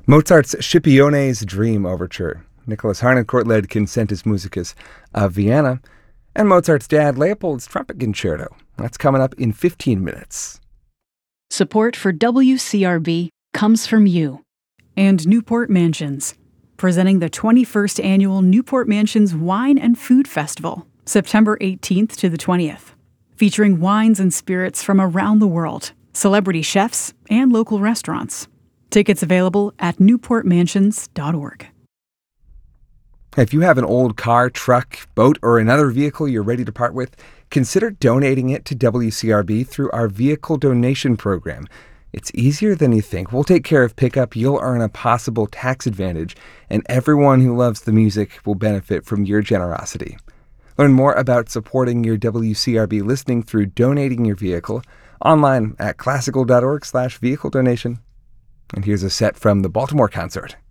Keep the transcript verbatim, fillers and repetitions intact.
Mozart's Scipione's Dream Overture, Nicholas Harnoncourt-led Concentus Musicus of Vienna, and Mozart's dad Leopold's Trumpet Concerto. That's coming up in fifteen minutes. Support for W C R B comes from you. And Newport Mansions, presenting the twenty-first Annual Newport Mansions Wine and Food Festival, September eighteenth to the twentieth, featuring wines and spirits from around the world, celebrity chefs, and local restaurants. Tickets available at newport mansions dot org. If you have an old car, truck, boat, or another vehicle you're ready to part with, consider donating it to W C R B through our vehicle donation program. It's easier than you think. We'll take care of pickup, you'll earn a possible tax advantage, and everyone who loves the music will benefit from your generosity. Learn more about supporting your W C R B listening through donating your vehicle online at classical dot org slash vehicle donation. And here's a set from the Baltimore concert.